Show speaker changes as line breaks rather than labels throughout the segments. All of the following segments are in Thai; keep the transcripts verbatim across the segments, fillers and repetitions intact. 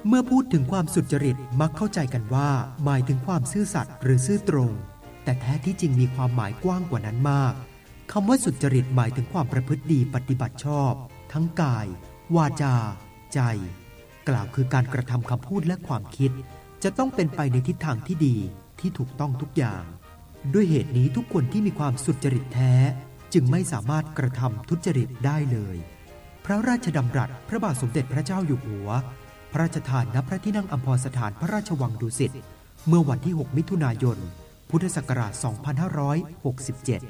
เมื่อพูดถึงความสุจริตมักเข้าใจกันว่าหมายถึงความซื่อสัตย์หรือซื่อตรงแต่แท้ที่จริงมีความหมายกว้างกว่านั้นมากคำว่าสุจริตหมายถึงความประพฤติดีปฏิบัติชอบทั้งกายวาจาใจกล่าวคือการกระทำคำพูดและความคิดจะต้องเป็นไปในทิศทางที่ดีที่ถูกต้องทุกอย่างด้วยเหตุนี้ทุกคนที่มีความสุจริตแท้จึงไม่สามารถกระทำทุจริตได้เลยพระราชดำรัสพระบาทสมเด็จพระเจ้าอยู่หัวพระราชทานณพระที่นั่งอัมพรสถานพระราชวังดุสิตเมื่อวันที่หกมิถุนายนพุทธศักราชสองพันห้าร้อยหกสิบเจ็ด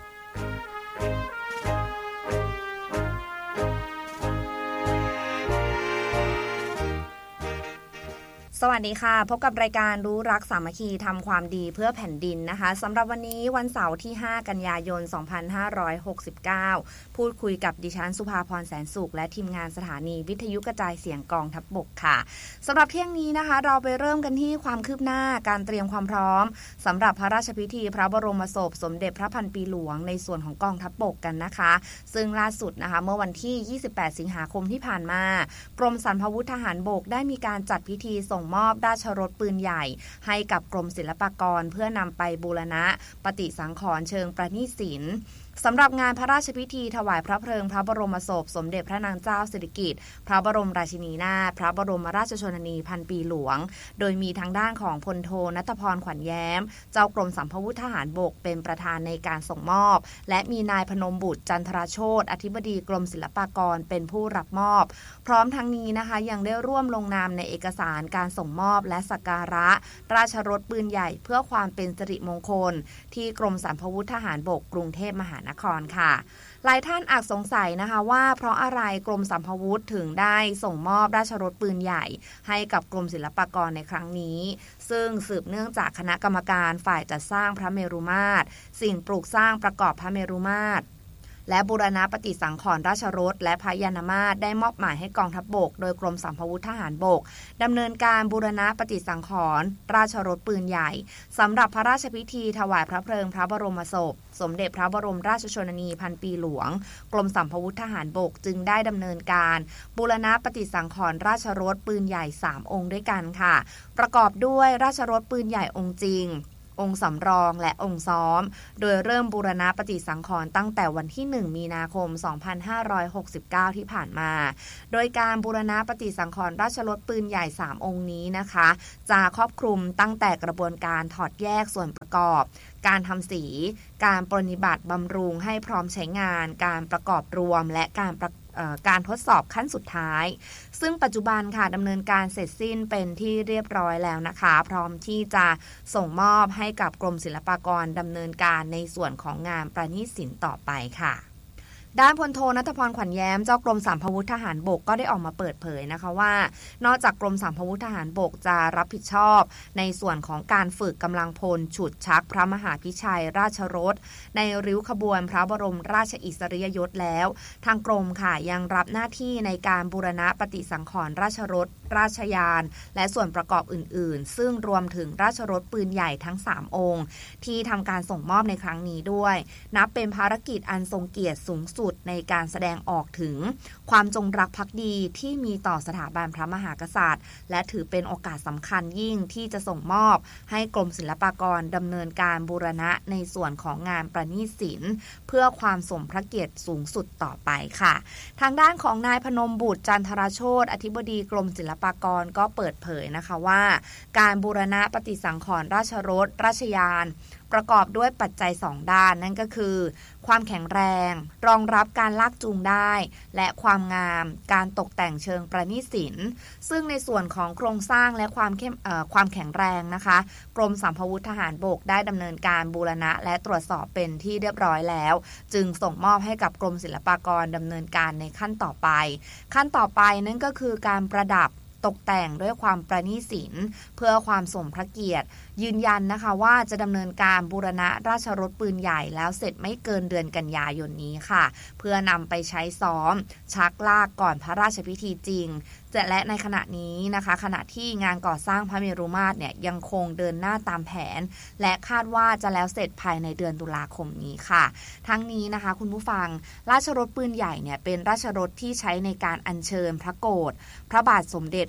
สวัสดีค่ะพบกับรายการรู้รักสามัคคีทำความดีเพื่อแผ่นดินนะคะสำหรับวันนี้วันเสาร์ที่ห้ากันยายนสองพันห้าร้อยหกสิบเก้าพูดคุยกับดิฉันสุภาพรแสนสุขและทีมงานสถานีวิทยุกระจายเสียงกองทัพบกค่ะสำหรับเที่ยงนี้นะคะเราไปเริ่มกันที่ความคืบหน้าการเตรียมความพร้อมสำหรับพระราชพิธีพระบรมศพสมเด็จพระพันปีหลวงในส่วนของกองทัพบกกันนะคะซึ่งล่าสุดนะคะเมื่อวันที่ยี่สิบแปดสิงหาคมที่ผ่านมากรมสรรพาวุธทหารบกได้มีการจัดพิธีส่งมอบราชรถปืนใหญ่ให้กับกรมศิลปากรเพื่อนำไปบูรณะปฏิสังขรณ์เชิงประณีตศิลป์สำหรับงานพระราชพิธีถวายพระเพลิงพระบรมศพสมเด็จพระนางเจ้าสิริกิติ์พระบรมราชินีนาถพระบรมราชชนนีพันปีหลวงโดยมีทางด้านของพลโทณัฐพรขวัญแย้มเจ้ากรมสรรพาวุธทหารบกเป็นประธานในการส่งมอบและมีนายพนมบุตรจันทราโชติอธิบดีกรมศิลปากรเป็นผู้รับมอบพร้อมทั้งนี้นะคะยังได้ร่วมลงนามในเอกสารการส่งมอบและสักการะราชรถปืนใหญ่เพื่อความเป็นสิริมงคลที่กรมสรรพาวุธทหารบกกรุงเทพมหานครค่ะหลายท่านอาจสงสัยนะคะว่าเพราะอะไรกรมสรรพาวุธถึงได้ส่งมอบราชรถปืนใหญ่ให้กับกรมศิลปากรในครั้งนี้ซึ่งสืบเนื่องจากคณะกรรมการฝ่ายจัดสร้างพระเมรุมาตรสิ่งปลูกสร้างประกอบพระเมรุมาตรและบูรณะปฏิสังขรณ์ราชรถและพระยานมาตรได้มอบหมายให้กองทัพบกโดยกรมสรรพาวุธทหารบกดำเนินการบูรณะปฏิสังขรณ์ราชรถปืนใหญ่สำหรับพระราชพิธีถวายพระเพลิงพระบรมศพสมเด็จพระบรมราชชนนีพันปีหลวงกรมสรรพาวุธทหารบกจึงได้ดำเนินการบูรณะปฏิสังขรณ์ราชรถปืนใหญ่สามองค์ด้วยกันค่ะประกอบด้วยราชรถปืนใหญ่องค์จริงองค์สำรองและองค์ซ้อมโดยเริ่มบูรณะปฏิสังขรณ์ตั้งแต่วันที่หนึ่งมีนาคมสองพันห้าร้อยหกสิบเก้าที่ผ่านมาโดยการบูรณะปฏิสังขรณ์ราชรถปืนใหญ่สามองค์นี้นะคะจะครอบคลุมตั้งแต่กระบวนการถอดแยกส่วนประกอบการทำสีการปรนนิบัติบำรุงให้พร้อมใช้งานการประกอบรวมและการประการทดสอบขั้นสุดท้ายซึ่งปัจจุบันค่ะดำเนินการเสร็จสิ้นเป็นที่เรียบร้อยแล้วนะคะพร้อมที่จะส่งมอบให้กับกรมศิลปากรดำเนินการในส่วนของงานประณีตศิลป์ต่อไปค่ะด้านพลโทณัฐพรขวัญแย้มเจ้ากรมสรรพาวุธทหารบกก็ได้ออกมาเปิดเผยนะคะว่านอกจากกรมสรรพาวุธทหารบกจะรับผิดชอบในส่วนของการฝึกกำลังพลฉุดชักพระมหาพิชัยราชรถในริ้วขบวนพระบรมราชอิสริยยศแล้วทางกรมค่ะยังรับหน้าที่ในการบูรณะปฏิสังขรณ์ราชรถราชยานและส่วนประกอบอื่นๆซึ่งรวมถึงราชรถปืนใหญ่ทั้งสามองค์ที่ทำการส่งมอบในครั้งนี้ด้วยนับเป็นภารกิจอันทรงเกียรติสูงสุดในการแสดงออกถึงความจงรักภักดีที่มีต่อสถาบันพระมหากษัตริย์และถือเป็นโอกาสสำคัญยิ่งที่จะส่งมอบให้กรมศิลปากรดำเนินการบูรณะในส่วนของงานประณีตศิลป์เพื่อความสมพระเกียรติสูงสุดต่อไปค่ะทางด้านของนายพนมบุตรจันทราโชติอธิบดีกรมศิลปากรก็เปิดเผยนะคะว่าการบูรณะปฏิสังขรณ์ราชรถราชยานประกอบด้วยปัจจัยสองด้านนั่นก็คือความแข็งแรงรองรับการลากจูงได้และความงามการตกแต่งเชิงประณีตศิลป์ซึ่งในส่วนของโครงสร้างและความเข้มเอ่อความแข็งแรงนะคะกรมสรรพาวุธทหารบกได้ดำเนินการบูรณะและตรวจสอบเป็นที่เรียบร้อยแล้วจึงส่งมอบให้กับกรมศิลปากรดำเนินการในขั้นต่อไปขั้นต่อไปนั่นก็คือการประดับตกแต่งด้วยความประณีตศิลป์เพื่อความสมพระเกียรติยืนยันนะคะว่าจะดำเนินการบูรณะราชรถปืนใหญ่แล้วเสร็จไม่เกินเดือนกันยายนนี้ค่ะเพื่อนำไปใช้ซ้อมชักลากก่อนพระราชพิธีจริงและในขณะนี้นะคะขณะที่งานก่อสร้างพระเมรุมาตรเนี่ยยังคงเดินหน้าตามแผนและคาดว่าจะแล้วเสร็จภายในเดือนตุลาคมนี้ค่ะทั้งนี้นะคะคุณผู้ฟังราชรถปืนใหญ่เนี่ยเป็นราชรถที่ใช้ในการอัญเชิญพระโกฐพระบาทสมเด็จ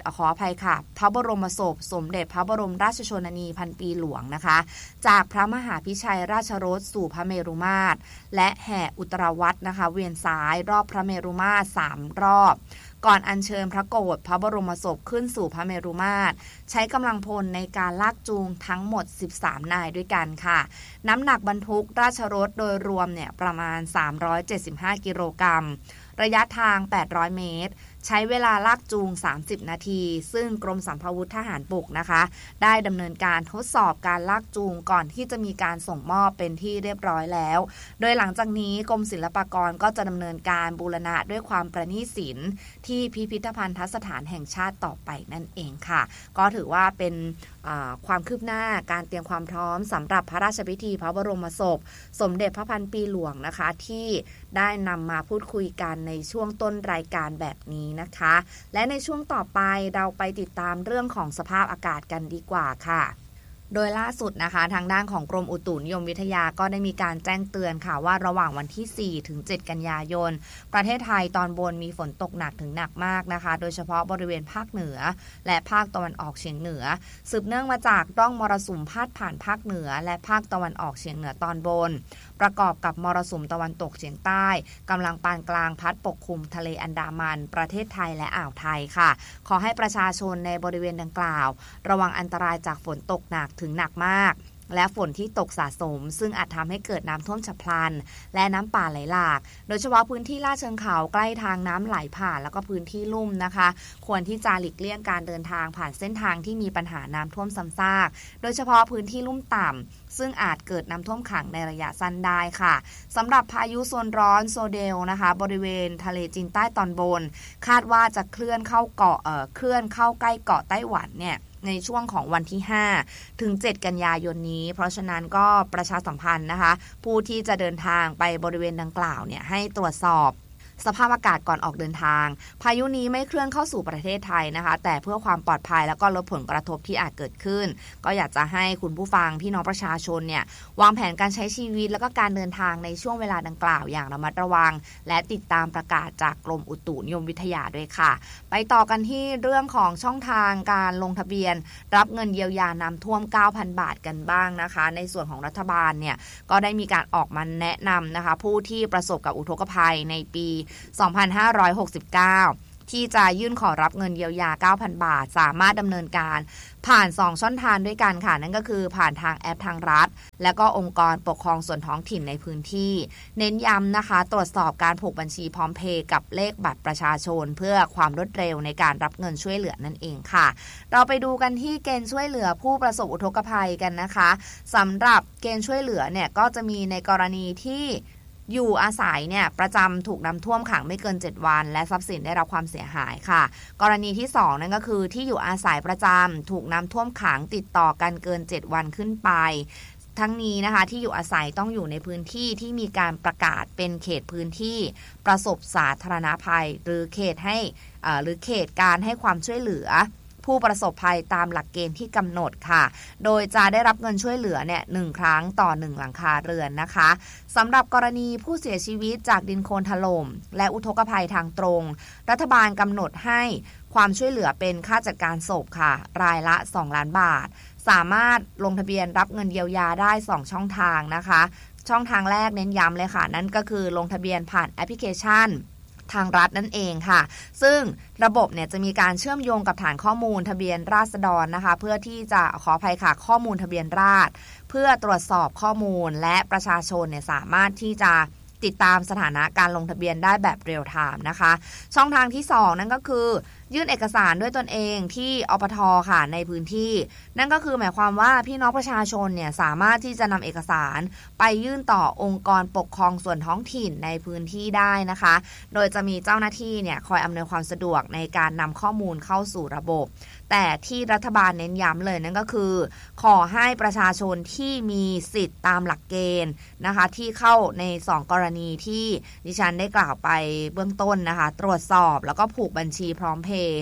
ขออภัยค่ะพระบรมศพสมเด็จพระบรมราชชนนีพันปีหลวงนะคะจากพระมหาพิชัยราชรสสู่พระเมรุมาตรและแห่อุตรวัตรนะคะเวียนซ้ายรอบพระเมรุมาตรสามรอบก่อนอัญเชิญพระโกฐพระบรมศพขึ้นสู่พระเมรุมาตรใช้กำลังพลในการลากจูงทั้งหมดสิบสามนายด้วยกันค่ะน้ำหนักบรรทุกราชรถโดยรวมเนี่ยประมาณสามร้อยเจ็ดสิบห้ากิโลกรัมระยะทางแปดร้อยเมตรใช้เวลาลากจูงสามสิบนาทีซึ่งกรมสัมภาวุธทหารบกนะคะได้ดำเนินการทดสอบการลากจูงก่อนที่จะมีการส่งมอบเป็นที่เรียบร้อยแล้วโดยหลังจากนี้กรมศิลปากรก็จะดำเนินการบูรณะด้วยความประณีตศิลป์ที่พิพิธภัณฑสถานแห่งชาติต่อไปนั่นเองค่ะก็ถือว่าเป็นความคืบหน้าการเตรียมความพร้อมสำหรับพระราชพิธีพระบรมศพสมเด็จพระพันปีหลวงนะคะที่ได้นำมาพูดคุยกันในช่วงต้นรายการแบบนี้นะคะและในช่วงต่อไปเราไปติดตามเรื่องของสภาพอากาศกันดีกว่าค่ะโดยล่าสุดนะคะทางด้านของกรมอุตุนิยมวิทยาก็ได้มีการแจ้งเตือนค่ะว่าระหว่างวันที่สี่ถึงเจ็ดกันยายนประเทศไทยตอนบนมีฝนตกหนักถึงหนักมากนะคะโดยเฉพาะบริเวณภาคเหนือและภาคตะวันออกเฉียงเหนือสืบเนื่องมาจากร่องมรสุมพาดผ่านภาคเหนือและภาคตะวันออกเฉียงเหนือตอนบนประกอบกับมรสุมตะวันตกเฉียงใต้กำลังปานกลางพัดปกคลุมทะเลอันดามันประเทศไทยและอ่าวไทยค่ะขอให้ประชาชนในบริเวณดังกล่าวระวังอันตรายจากฝนตกหนักถึงหนักมากและฝนที่ตกสะสมซึ่งอาจทำให้เกิดน้ำท่วมฉับพลันและน้ำป่าไหลหลากโดยเฉพาะพื้นที่ลาดเชิงเขาใกล้ทางน้ำไหลผ่านแล้วก็พื้นที่ลุ่มนะคะควรที่จะหลีกเลี่ยงการเดินทางผ่านเส้นทางที่มีปัญหาน้ำท่วมซ้ำซากโดยเฉพาะพื้นที่ลุ่มต่ำซึ่งอาจเกิดน้ำท่วมขังในระยะสั้นได้ค่ะสำหรับพายุโซนร้อนโซเดลนะคะบริเวณทะเลจีนใต้ตอนบนคาดว่าจะเคลื่อนเข้าเกาะเอ่อเคลื่อนเข้าใกล้เกาะไต้หวันเนี่ยในช่วงของวันที่ห้าถึงเจ็ดกันยายนนี้เพราะฉะนั้นก็ประชาสัมพันธ์นะคะผู้ที่จะเดินทางไปบริเวณดังกล่าวเนี่ยให้ตรวจสอบสภาพอากาศก่อนออกเดินทางพายุนี้ไม่เคลื่อนเข้าสู่ประเทศไทยนะคะแต่เพื่อความปลอดภัยแล้วก็ลดผลกระทบที่อาจเกิดขึ้นก็อยากจะให้คุณผู้ฟังพี่น้องประชาชนเนี่ยวางแผนการใช้ชีวิตแล้วก็การเดินทางในช่วงเวลาดังกล่าวอย่างระมัดระวังและติดตามประกาศจากกรมอุตุนิยมวิทยาด้วยค่ะไปต่อกันที่เรื่องของช่องทางการลงทะเบียนรับเงินเยียวยาน้ำท่วม เก้าพัน บาทกันบ้างนะคะในส่วนของรัฐบาลเนี่ยก็ได้มีการออกมาแนะนำนะคะผู้ที่ประสบกับอุทกภัยในปีสองพันห้าร้อยหกสิบเก้าที่จะยื่นขอรับเงินเยียวยา เก้าพัน บาทสามารถดำเนินการผ่านสองช่องทางด้วยกันค่ะนั่นก็คือผ่านทางแอปทางรัฐและก็องค์กรปกครองส่วนท้องถิ่นในพื้นที่เน้นย้ำนะคะตรวจสอบการผูกบัญชีพร้อมเพย์กับเลขบัตรประชาชนเพื่อความรวดเร็วในการรับเงินช่วยเหลือนั่นเองค่ะเราไปดูกันที่เกณฑ์ช่วยเหลือผู้ประสบอุทกภัยกันนะคะสำหรับเกณฑ์ช่วยเหลือเนี่ยก็จะมีในกรณีที่อยู่อาศัยเนี่ยประจำถูกน้ำท่วมขังไม่เกินเจ็ดวันและทรัพย์สินได้รับความเสียหายค่ะกรณีที่สองนั่นก็คือที่อยู่อาศัยประจำถูกน้ำท่วมขังติดต่อกันเกินเจ็ดวันขึ้นไปทั้งนี้นะคะที่อยู่อาศัยต้องอยู่ในพื้นที่ที่มีการประกาศเป็นเขตพื้นที่ประสบสาธารณภัยหรือเขตให้หรือเขตการให้ความช่วยเหลือผู้ประสบภัยตามหลักเกณฑ์ที่กำหนดค่ะโดยจะได้รับเงินช่วยเหลือเนี่ยหนึ่งครั้งต่อหนึ่งหลังคาเรือนนะคะสำหรับกรณีผู้เสียชีวิตจากดินโคลนถล่มและอุทกภัยทางตรงรัฐบาลกำหนดให้ความช่วยเหลือเป็นค่าจัดการศพค่ะรายละสองล้านบาทสามารถลงทะเบียนรับเงินเยียวยาได้สองช่องทางนะคะช่องทางแรกเน้นย้ำเลยค่ะนั่นก็คือลงทะเบียนผ่านแอปพลิเคชันทางรัฐนั่นเองค่ะซึ่งระบบเนี่ยจะมีการเชื่อมโยงกับฐานข้อมูลทะเบียนราษฎรนะคะเพื่อที่จะขออภัยค่ะข้อมูลทะเบียนราษฎรเพื่อตรวจสอบข้อมูลและประชาชนเนี่ยสามารถที่จะติดตามสถานะการลงทะเบียนได้แบบเรียลไทม์นะคะช่องทางที่สองนั่นก็คือยื่นเอกสารด้วยตนเองที่อปท.ค่ะในพื้นที่นั่นก็คือหมายความว่าพี่น้องประชาชนเนี่ยสามารถที่จะนำเอกสารไปยื่นต่อองค์กรปกครองส่วนท้องถิ่นในพื้นที่ได้นะคะโดยจะมีเจ้าหน้าที่เนี่ยคอยอำนวยความสะดวกในการนำข้อมูลเข้าสู่ระบบแต่ที่รัฐบาลเน้นย้ำเลยนั่นก็คือขอให้ประชาชนที่มีสิทธิ์ตามหลักเกณฑ์นะคะที่เข้าในสองกรณีที่ดิฉันได้กล่าวไปเบื้องต้นนะคะตรวจสอบแล้วก็ผูกบัญชีพร้อมเพย์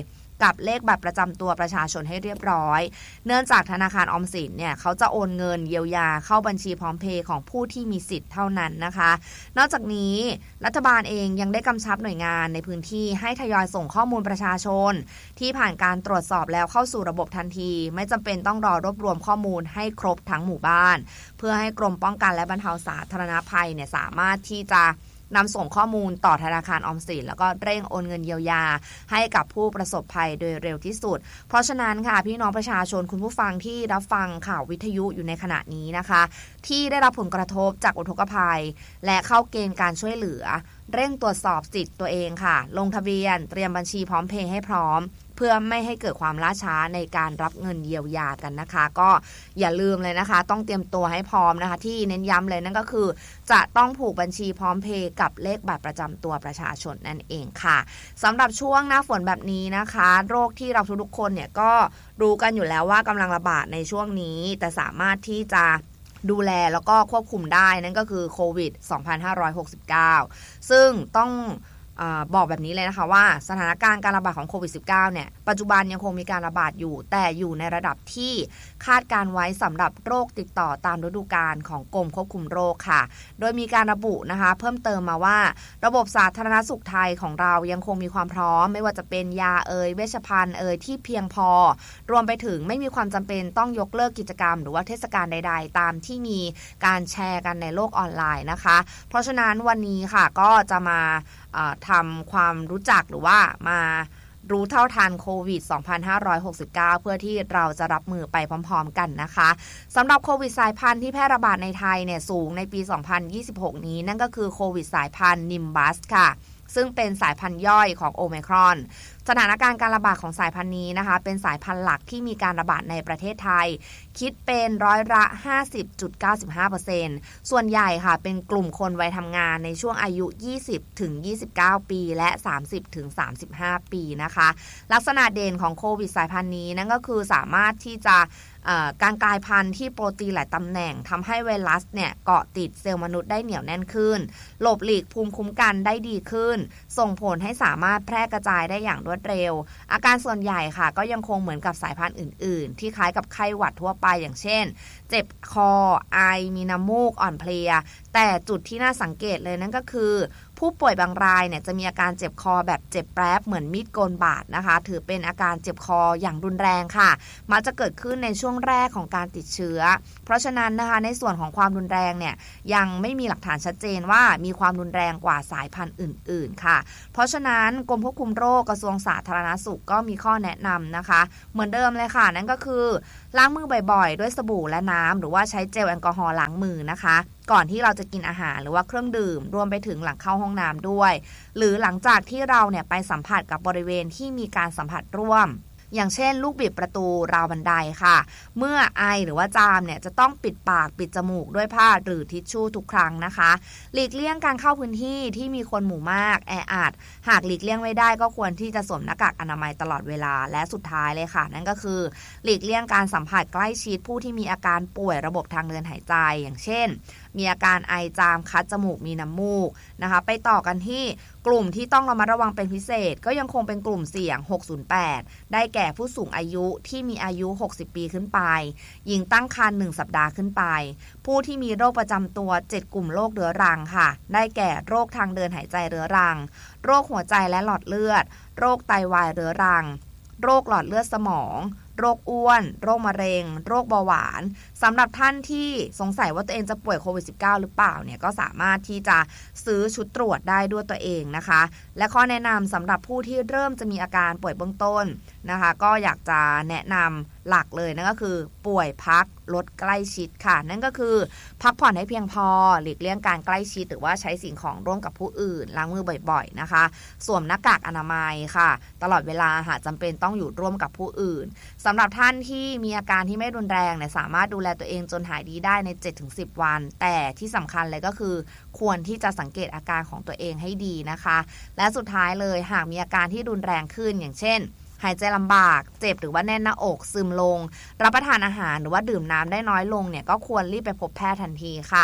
กับเลขบัตรประจำตัวประชาชนให้เรียบร้อยเนื่องจากธนาคารออมสินเนี่ยเขาจะโอนเงินเยียวยาเข้าบัญชีพร้อมเพย์ของผู้ที่มีสิทธิ์เท่านั้นนะคะนอกจากนี้รัฐบาลเองยังได้กำชับหน่วยงานในพื้นที่ให้ทยอยส่งข้อมูลประชาชนที่ผ่านการตรวจสอบแล้วเข้าสู่ระบบทันทีไม่จำเป็นต้องรอรวบรวมข้อมูลให้ครบทั้งหมู่บ้านเพื่อให้กรมป้องกันและบรรเทาสาธารณภัยเนี่ยสามารถที่จะนำส่งข้อมูลต่อธนาคารออมสินแล้วก็เร่งโอนเงินเยียวยาให้กับผู้ประสบภัยโดยเร็วที่สุดเพราะฉะนั้นค่ะพี่น้องประชาชนคุณผู้ฟังที่รับฟังข่าววิทยุอยู่ในขณะนี้นะคะที่ได้รับผลกระทบจากอุทกภัยและเข้าเกณฑ์การช่วยเหลือเร่งตรวจสอบสิทธิ์ตัวเองค่ะลงทะเบียนเตรียมบัญชีพร้อมเพย์ให้พร้อมเพื่อไม่ให้เกิดความล่าช้าในการรับเงินเยียวยากันนะคะก็อย่าลืมเลยนะคะต้องเตรียมตัวให้พร้อมนะคะที่เน้นย้ำเลยนั่นก็คือจะต้องผูกบัญชีพร้อมเพย์กับเลขบัตรประจำตัวประชาชนนั่นเองค่ะสำหรับช่วงหน้าฝนแบบนี้นะคะโรคที่เราทุกๆคนเนี่ยก็รู้กันอยู่แล้วว่ากำลังระบาดในช่วงนี้แต่สามารถที่จะดูแลแล้วก็ควบคุมได้นั่นก็คือโควิดสองพันห้าร้อยหกสิบเก้าซึ่งต้องอ่าบอกแบบนี้เลยนะคะว่าสถานการณ์การระบาดของโควิด สิบเก้า เนี่ยปัจจุบันยังคงมีการระบาดอยู่แต่อยู่ในระดับที่คาดการไว้สำหรับโรคติดต่อตามฤดูกาลของกรมควบคุมโรคค่ะโดยมีการระบุนะคะเพิ่มเติมมาว่าระบบสาธารณสุขไทยของเรายังคงมีความพร้อมไม่ว่าจะเป็นยาเอ่ยเวชภัณฑ์เอ่ยที่เพียงพอรวมไปถึงไม่มีความจำเป็นต้องยกเลิกกิจกรรมหรือว่าเทศกาลใดๆตามที่มีการแชร์กันในโลกออนไลน์นะคะเพราะฉะนั้นวันนี้ค่ะก็จะมาทำความรู้จักหรือว่ามารู้เท่าทันโควิดสองพันห้าร้อยหกสิบเก้าเพื่อที่เราจะรับมือไปพร้อมๆกันนะคะสำหรับโควิดสายพันธุ์ที่แพร่ระบาดในไทยเนี่ยสูงในปีสองพันยี่สิบหกนี้นั่นก็คือโควิดสายพันธุ์นิมบัสค่ะซึ่งเป็นสายพันธุ์ย่อยของโอไมครอนสถานการณ์การระบาดของสายพันธุ์นี้นะคะเป็นสายพันธุ์หลักที่มีการระบาดในประเทศไทยคิดเป็นร้อยละ ห้าสิบจุดเก้าสิบห้าเปอร์เซ็นต์ ส่วนใหญ่ค่ะเป็นกลุ่มคนวัยทำงานในช่วงอายุ ยี่สิบถึงยี่สิบเก้า ปีและ สามสิบถึงสามสิบห้า ปีนะคะลักษณะเด่นของโควิดสายพันธุ์นี้นั่นก็คือสามารถที่จะการกลายพันธุ์ที่โปรตีนหลายตำแหน่งทำให้ไวรัสเนี่ยเกาะติดเซลล์มนุษย์ได้เหนียวแน่นขึ้นหลบหลีกภูมิคุ้มกันได้ดีขึ้นส่งผลให้สามารถแพร่กระจายได้อย่างรวดเร็วอาการส่วนใหญ่ค่ะก็ยังคงเหมือนกับสายพันธุ์อื่นๆที่คล้ายกับไข้หวัดทั่วไปอย่างเช่นเจ็บคอไอมีน้ำมูกอ่อนเพลียแต่จุดที่น่าสังเกตเลยนั่นก็คือผู้ป่วยบางรายเนี่ยจะมีอาการเจ็บคอแบบเจ็บแป๊บเหมือนมีดโกนบาดนะคะถือเป็นอาการเจ็บคออย่างรุนแรงค่ะมักจะเกิดขึ้นในช่วงแรกของการติดเชื้อเพราะฉะนั้นนะคะในส่วนของความรุนแรงเนี่ยยังไม่มีหลักฐานชัดเจนว่ามีความรุนแรงกว่าสายพันธุ์อื่นๆค่ะเพราะฉะนั้นกรมควบคุมโรคกระทรวงสาธารณสุขก็มีข้อแนะนำนะคะเหมือนเดิมเลยค่ะนั่นก็คือล้างมือบ่อยๆด้วยสบู่และน้ำหรือว่าใช้เจลแอลกอฮอล์ล้างมือนะคะก่อนที่เราจะกินอาหารหรือว่าเครื่องดื่มรวมไปถึงหลังเข้าห้องน้ำด้วยหรือหลังจากที่เราเนี่ยไปสัมผัสกับบริเวณที่มีการสัมผัสร่วมอย่างเช่นลูกบิดประตูราวบันไดค่ะเมื่อไอหรือว่าจามเนี่ยจะต้องปิดปากปิดจมูกด้วยผ้าหรือทิชชู่ทุกครั้งนะคะหลีกเลี่ยงการเข้าพื้นที่ที่มีคนหมู่มากแออัดหากหลีกเลี่ยงไม่ได้ก็ควรที่จะสวมหน้ากากอนามัยตลอดเวลาและสุดท้ายเลยค่ะนั่นก็คือหลีกเลี่ยงการสัมผัสใกล้ชิดผู้ที่มีอาการป่วยระบบทางเดินหายใจอย่างเช่นมีอาการไอจามคัดจมูกมีน้ำมูกนะคะไปต่อกันที่กลุ่มที่ต้องระมัดระวังเป็นพิเศษก็ยังคงเป็นกลุ่มเสี่ยงหกศูนย์แปดได้แก่ผู้สูงอายุที่มีอายุหกสิบปีขึ้นไปหญิงตั้งครรภ์หนึ่งสัปดาห์ขึ้นไปผู้ที่มีโรคประจำตัวเจ็ดกลุ่มโรคเรื้อรังค่ะได้แก่โรคทางเดินหายใจเรื้อรังโรคหัวใจและหลอดเลือดโรคไตวายเรื้อรังโรคหลอดเลือดสมองโรคอ้วนโรคมะเร็งโรคเบาหวานสำหรับท่านที่สงสัยว่าตัวเองจะป่วยโควิด สิบเก้า หรือเปล่าเนี่ยก็สามารถที่จะซื้อชุดตรวจได้ด้วยตัวเองนะคะและข้อแนะนำสำหรับผู้ที่เริ่มจะมีอาการป่วยเบื้องต้นนะคะก็อยากจะแนะนำหลักเลยนั่นก็คือป่วยพักลดใกล้ชิดค่ะนั่นก็คือพักผ่อนให้เพียงพอหลีกเลี่ยงการใกล้ชิดหรือว่าใช้สิ่งของร่วมกับผู้อื่นล้างมือบ่อยๆนะคะสวมหน้ากากอนามัยค่ะตลอดเวลาหากจำเป็นต้องอยู่ร่วมกับผู้อื่นสำหรับท่านที่มีอาการที่ไม่รุนแรงเนี่ยสามารถดูแลตัวเองจนหายดีได้ใน เจ็ดถึงสิบ วันแต่ที่สำคัญเลยก็คือควรที่จะสังเกตอาการของตัวเองให้ดีนะคะและสุดท้ายเลยหากมีอาการที่รุนแรงขึ้นอย่างเช่นหายใจลำบากเจ็บหรือว่าแน่นหน้าอกซึมลงรับประทานอาหารหรือว่าดื่มน้ำได้น้อยลงเนี่ยก็ควรรีบไปพบแพทย์ทันทีค่ะ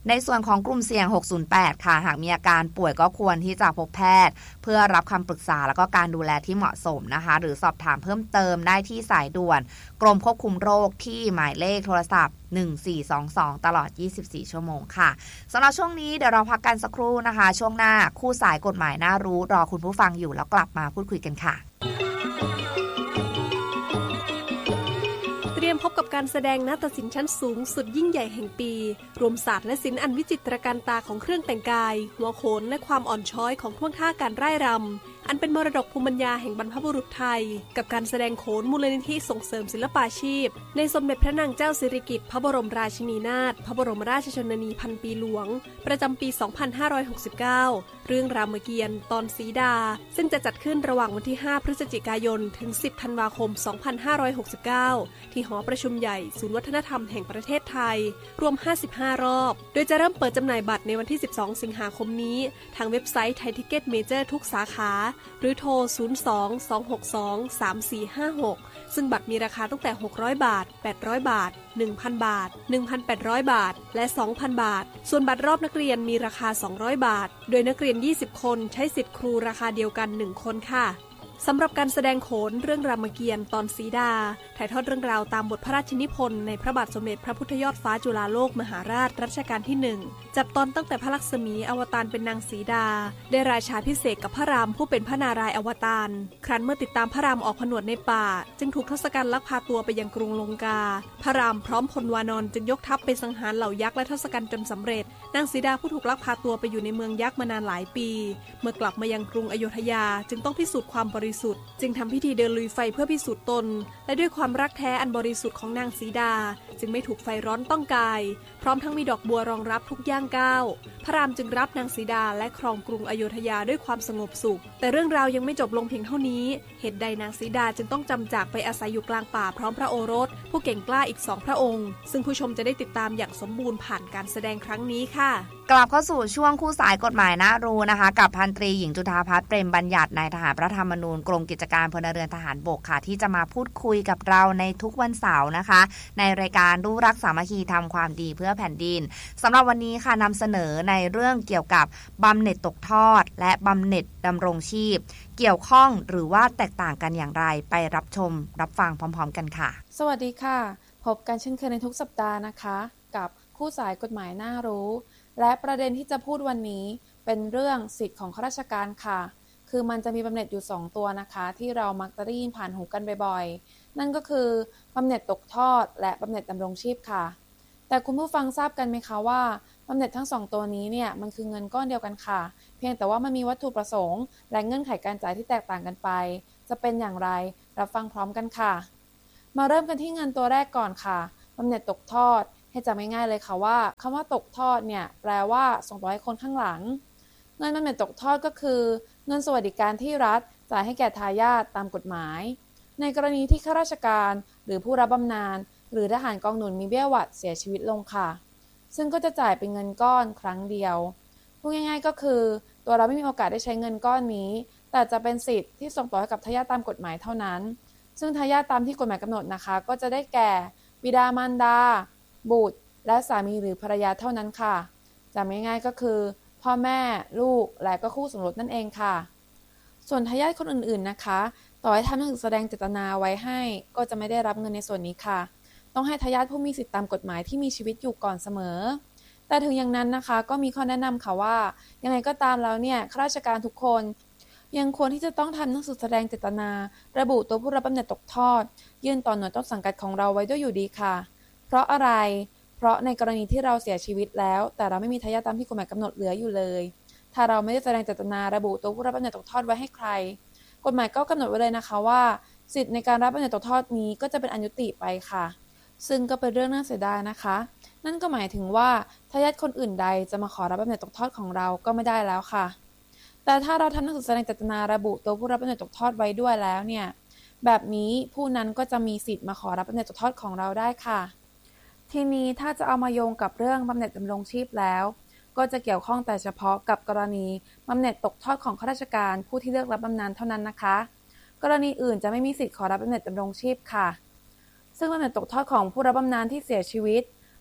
ในส่วนของกลุ่มเสี่ยงหกศูนย์แปดค่ะหากมีอาการป่วยก็ควรที่จะพบแพทย์เพื่อรับคำปรึกษาแล้วก็การดูแลที่เหมาะสมนะคะหรือสอบถามเพิ่มเติมได้ที่สายด่วนกรมควบคุมโรคที่หมายเลขโทรศัพท์หนึ่งสี่สองสองตลอดยี่สิบสี่ชั่วโมงค่ะสำหรับช่วงนี้เดี๋ยวเราพักกันสักครู่นะคะช่วงหน้าคู่สายกฎหมายน่ารู้รอคุณผู้ฟังอยู่แล้วกลับมาพูดคุยกันค่ะ
เตรียมพบกับการแสดงนาฏศิลป์ชั้นสูงสุดยิ่งใหญ่แห่งปีรวมศาสตร์และศิลป์อันวิจิตรการตาของเครื่องแต่งกายหัวโขนและความอ่อนช้อยของท่วงท่าการร่ายรำอันเป็นมรดกภูมิปัญญาแห่งบรรพบุรุษไทยกับการแสดงโขนมูลนิธิส่งเสริมศิลปาชีพในสมเด็จพระนางเจ้าสิริกิติ์พระบรมราชินีนาถพระบรมราชชนนีพันปีหลวงประจำปีสองพันห้าร้อยหกสิบเก้าเรื่องรามเกียรติ์ตอนสีดาซึ่งจะจัดขึ้นระหว่างวันที่ห้าพฤศจิกายนถึงสิบธันวาคมสองพันห้าร้อยหกสิบเก้าที่หอประชุมใหญ่ศูนย์วัฒนธรรมแห่งประเทศไทยรวมห้าสิบห้ารอบโดยจะเริ่มเปิดจำหน่ายบัตรในวันที่สิบสองสิงหาคมนี้ทางเว็บไซต์ไทยทิกเก็ตเมเจอร์ทุกสาขาหรือโทรศูนย์ สอง สอง หก สอง สาม สี่ ห้า หกซึ่งบัตรมีราคาตั้งแต่หกร้อยบาทแปดร้อยบาท หนึ่งพันบาท หนึ่งพันแปดร้อยบาทและ สองพันบาทส่วนบัตรรอบนักเรียนมีราคาสองร้อยบาทโดยนักเรียนยี่สิบคนใช้สิทธิ์ครูราคาเดียวกันหนึ่งคนค่ะสำหรับการแสดงโขนเรื่องรามเกียรติ์ตอนสีดาถ่ายทอดเรื่องราวตามบทพระราชนิพนธ์ในพระบาทสมเด็จพระพุทธยอดฟ้าจุฬาโลกมหาราชรัชกาลที่หนึ่งจับตอนตั้งแต่พระลักษมีอวตารเป็นนางสีดาได้ราชาพิเศษกับพระรามผู้เป็นพระนารายณ์อวตารครั้นเมื่อติดตามพระรามออกผนวดในป่าจึงถูกทศกัณฐ์ลักพาตัวไปยังกรุงลงกาพระรามพร้อมพลวานรจึงยกทัพไปสังหารเหล่ายักษ์และทศกัณฐ์จนสำเร็จนางสีดาผู้ถูกลักพาตัวไปอยู่ในเมืองยักษ์มานานหลายปีเมื่อกลับมายังกรุงอโยธยาจึงต้องพิสูจน์ความบริสุทธิ์จึงทำพิธีเดินลุยไฟเพื่อพิสูจน์ตนและด้วยความรักแท้อันบริสุทธิ์ของนางสีดาจึงไม่ถูกไฟร้อนต้องกายพร้อมทั้งมีดอกบัวรองรับทุกย่างก้าวพระรามจึงรับนางสีดาและครองกรุงอโยธยาด้วยความสงบสุขแต่เรื่องราวยังไม่จบลงเพียงเท่านี้เหตุใดนางสีดาจึงต้องจำจากไปอาศัยอยู่กลางป่าพร้อมพระโอรสผู้เก่งกล้าอีกสองพระองค์ซึ่งผู้ชมจะได้ติดตามอย่างสมบูรณ์ผ่านการแสดงครั้งนี้ค่ะ
กลับเข้าสู่ช่วงคู่สายกฎหมายน่ารู้นะคะกับพันตรีหญิงจุฑาภัทรเปรมบัญญัตินายทหารพระธรรมนูญกรมกิจการพลเรือนทหารบกค่ะที่จะมาพูดคุยกับเราในทุกวันเสาร์นะคะในรายการรู้รักสามัคคีทำความดีเพื่อแผ่นดินสำหรับวันนี้ค่ะนำเสนอในเรื่องเกี่ยวกับบำเหน็จตกทอดและบำเหน็จดำรงชีพเกี่ยวข้องหรือว่าแตกต่างกันอย่างไรไปรับชมรับฟังพร้อมๆกันค่ะ
สวัสดีค่ะพบกันเช่นเคยในทุกสัปดาห์นะคะกับคู่สายกฎหมายน่ารู้และประเด็นที่จะพูดวันนี้เป็นเรื่องสิทธิ์ของข้าราชการค่ะคือมันจะมีบำเหน็จอยู่สองตัวนะคะที่เรามักจะได้ยินผ่านหูกันบ่อยๆนั่นก็คือบำเหน็จตกทอดและบำเหน็จดำรงชีพค่ะแต่คุณผู้ฟังทราบกันไหมคะว่าบำเหน็จทั้งสองตัวนี้เนี่ยมันคือเงินก้อนเดียวกันค่ะเพียงแต่ว่ามันมีวัตถุประสงค์และเงื่อนไขการจ่ายที่แตกต่างกันไปจะเป็นอย่างไรรับฟังพร้อมกันค่ะมาเริ่มกันที่เงินตัวแรกก่อนค่ะบำเหน็จตกทอดให้จำง่ายๆเลยค่ะว่าคำว่าตกทอดเนี่ยแปลว่าส่งต่อให้คนข้างหลังเงินบำเหน็จตกทอดก็คือเงินสวัสดิการที่รัฐจ่ายให้แก่ทายาทตามกฎหมายในกรณีที่ข้าราชการหรือผู้รับบำนาญหรือทหารกองหนุนมีเบี้ยหวัดเสียชีวิตลงค่ะซึ่งก็จะจ่ายเป็นเงินก้อนครั้งเดียวพูดง่ายๆก็คือตัวเราไม่มีโอกาสได้ใช้เงินก้อนนี้แต่จะเป็นสิทธิ์ที่ส่งต่อให้กับทายาทตามกฎหมายเท่านั้นซึ่งทายาทตามที่กฎหมายกำหนดนะคะก็จะได้แก่บิดามารดาบุตรและสามีหรือภรรยาเท่านั้นค่ะจำง่ายๆก็คือพ่อแม่ลูกและก็คู่สมรสนั่นเองค่ะส่วนทายาทคนอื่นๆนะคะต่อให้ทำหนังสือแสดงเจตนาไว้ให้ก็จะไม่ได้รับเงินในส่วนนี้ค่ะต้องให้ทายาทผู้มีสิทธิตามกฎหมายที่มีชีวิตอยู่ก่อนเสมอแต่ถึงอย่างนั้นนะคะก็มีข้อแนะนำค่ะว่ายังไงก็ตามแล้วเนี่ยข้าราชการทุกคนยังควรที่จะต้องทำหนังสือแสดงเจตนาระบุตัวผู้รับบำเหน็จตกทอดยื่นต่อหน่วยต้นสังกัดของเราไว้ด้วยอยู่ดีค่ะเพราะอะไรเพราะในกรณีที่เราเสียชีวิตแล้วแต่เราไม่มีทายาทตามที่กฎหมายกำหนดเหลืออยู่เลยถ้าเราไม่ได้แสดงเจตนาระบุตัวผู้รับบำเหน็จตกทอดไว้ให้ใครกฎหมายก็กำหนดไว้เลยนะคะว่าสิทธิ์ในการรับบำเหน็จตกทอดนี้ก็จะเป็นอยุติไปค่ะซึ่งก็เป็นเรื่องน่าเสียดายนะคะนั่นก็หมายถึงว่าทายาทคนอื่นใดจะมาขอรับบำเหน็จตกทอดของเราก็ไม่ได้แล้วค่ะแต่ถ้าเราทำหนังสือแสดงเจตนาระบุตัวผู้รับบำเหน็จตกทอดไว้ด้วยแล้วเนี่ยแบบนี้ผู้นั้นก็จะมีสิทธิ์มาขอรับบำเหน็จตกทอดของเราได้ค่ะทีนี้ถ้าจะเอามาโยงกับเรื่องบำเหน็จดำรงชีพแล้วก็จะเกี่ยวข้องแต่เฉพาะกับกรณีบำเหน็จตกทอดของข้าราชการผู้ที่เลือกรับบำนาญเท่านั้นนะคะกรณีอื่นจะไม่มีสิทธิ์ขอรับบำเหน็จดำรงชีพค่ะซึ่งบำเหน็จตกทอดของผู้รับบำนาญที่เสียชีวิต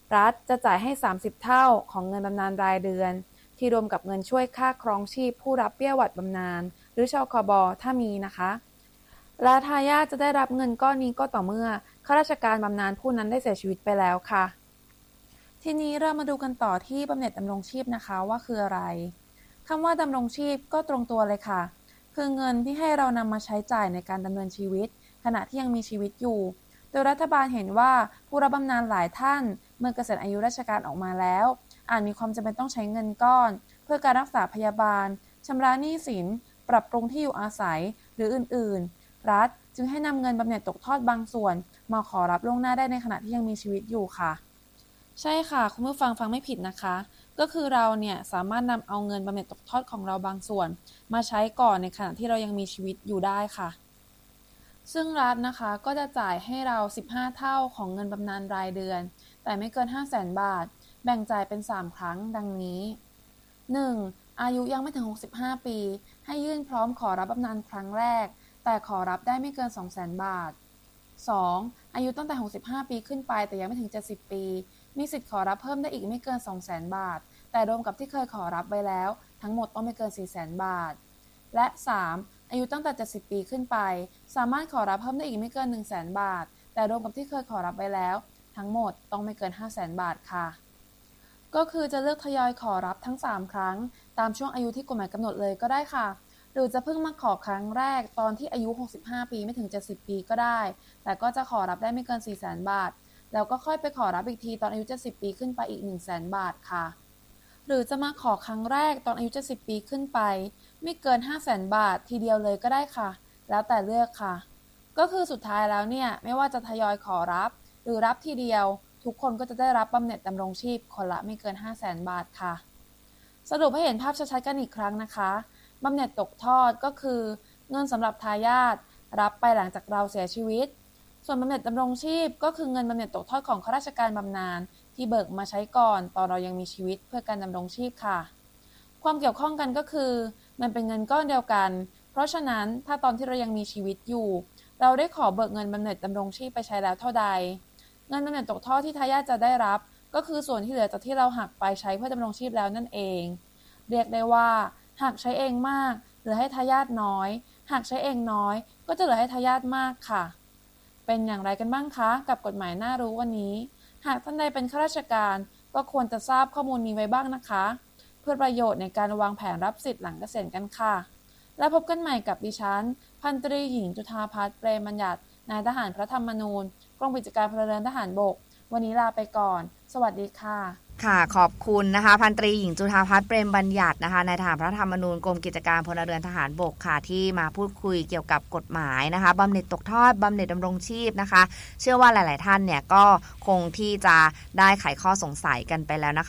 รัฐจะจ่ายให้สามสิบเท่าของเงินบำนาญรายเดือนที่รวมกับเงินช่วยค่าครองชีพผู้รับเบี้ยหวัดบำนาญหรือชคบ.ถ้ามีนะคะและทายาทจะได้รับเงินก้อนนี้ก็ต่อเมื่อข้าราชการบำนาญผู้นั้นได้เสียชีวิตไปแล้วค่ะทีนี้เรามาดูกันต่อที่บำเหน็จดำรงชีพนะคะว่าคืออะไรคำว่าดำรงชีพก็ตรงตัวเลยค่ะคือเงินที่ให้เรานำมาใช้จ่ายในการดำเนินชีวิตขณะที่ยังมีชีวิตอยู่โดยรัฐบาลเห็นว่าผู้รับบำนาญหลายท่านเมื่อเกษียณอายุราชการออกมาแล้วอาจมีความจำเป็นต้องใช้เงินก้อนเพื่อการรักษาพยาบาลชำระหนี้สินปรับปรุงที่อยู่อาศัยหรืออื่นๆรัฐจึงให้นำเงินบำเหน็จตกทอดบางส่วนมาขอรับล่วงหน้าได้ในขณะที่ยังมีชีวิตอยู่ค่ะใช่ค่ะคุณผู้ฟังฟังไม่ผิดนะคะก็คือเราเนี่ยสามารถนำเอาเงินบำเหน็จตกทอดของเราบางส่วนมาใช้ก่อนในขณะที่เรายังมีชีวิตอยู่ได้ค่ะซึ่งรัฐนะคะก็จะจ่ายให้เราสิบห้าเท่าของเงินบำนาญรายเดือนแต่ไม่เกิน ห้าแสน บาทแบ่งจ่ายเป็นสามครั้งดังนี้ หนึ่ง อายุยังไม่ถึงหกสิบห้าปีให้ยื่นพร้อมขอรับบำนาญครั้งแรกแต่ขอรับได้ไม่เกิน สองแสน บาท สอง อายุตั้งแต่หกสิบห้าปีขึ้นไปแต่ยังไม่ถึงเจ็ดสิบปีมีสิทธิ์ขอรับเพิ่มได้อีกไม่เกิน สองแสน บาทแต่รวมกับที่เคยขอรับไว้แล้วทั้งหมดต้องไม่เกิน สี่แสน บาทและ สาม อายุตั้งแต่เจ็ดสิบปีขึ้นไปสามารถขอรับเพิ่มได้อีกไม่เกิน หนึ่งแสน บาทแต่รวมกับที่เคยขอรับไว้แล้วทั้งหมดต้องไม่เกิน ห้าแสน บาทค่ะก็คือจะเลือกทยอยขอรับทั้งสามครั้งตามช่วงอายุที่กฎหมายกำหนดเลยก็ได้ค่ะหรือจะเพิ่งมาขอครั้งแรกตอนที่อายุหกสิบห้าปีไม่ถึงเจ็ดสิบปีก็ได้แต่ก็จะขอรับได้ไม่เกิน สี่แสน บาทแล้วก็ค่อยไปขอรับอีกทีตอนอายุเจ็ดสิบปีขึ้นไปอีก หนึ่งแสน บาทค่ะหรือจะมาขอครั้งแรกตอนอายุเจ็ดสิบปีขึ้นไปไม่เกิน ห้าแสน บาททีเดียวเลยก็ได้ค่ะแล้วแต่เลือกค่ะก็คือสุดท้ายแล้วเนี่ยไม่ว่าจะทยอยขอรับหรือรับทีเดียวทุกคนก็จะได้รับบำเหน็จดำรงชีพคนละไม่เกิน ห้าแสน บาทค่ะสรุปให้เห็นภาพชัดๆกันอีกครั้งนะคะบำเหน็จตกทอดก็คือเงินสำหรับทายาทรับไปหลังจากเราเสียชีวิตส่วนบำเหน็จดำรงชีพก็คือเงินบำเหน็จตกทอดของข้าราชการบำนาญที่เบิกมาใช้ก่อนตอนเรายังมีชีวิตเพื่อการดำรงชีพค่ะความเกี่ยวข้องกันก็คือมันเป็นเงินก้อนเดียวกันเพราะฉะนั้นถ้าตอนที่เรายังมีชีวิตอยู่เราได้ขอเบิกเงินบำเหน็จดำรงชีพไปใช้แล้วเท่าใดเงินบำเหน็จตกทอดที่ทายาทจะได้รับก็คือส่วนที่เหลือจากที่เราหักไปใช้เพื่อดำรงชีพแล้วนั่นเองเรียกได้ว่าหากใช้เองมากเหลือให้ทายาทน้อยหากใช้เองน้อยก็จะเหลือให้ทายาทมากค่ะเป็นอย่างไรกันบ้างคะกับกฎหมายน่ารู้วันนี้หากท่านใดเป็นข้าราชการก็ควรจะทราบข้อมูลนี้ไว้บ้างนะคะเพื่อประโยชน์ในการวางแผนรับสิทธิ์หลังเกษียณกันค่ะและพบกันใหม่กับดิฉันพันตรีหญิงจุฑาภัทรเปรมบัญญัตินายทหารพระธรรมนูญกรมกิจการพลเรือนทหารบกวันนี้ลาไปก่อนสวัสดีค่ะ
ค่ะขอบคุณนะคะพันตรีหญิงจุฑาภัทรเปรมบัญญัตินะคะนายทหารพระธรรมนูญกรมกิจการพลเรือนทหารบกค่ะที่มาพูดคุยเกี่ยวกับกฎหมายนะคะบำเหน็จตกทอดบำเหน็จดำรงชีพนะคะเชื่อว่าหลายๆท่านเนี่ยก็คงที่จะได้ไขข้อสงสัยกันไปแล้วนะคะ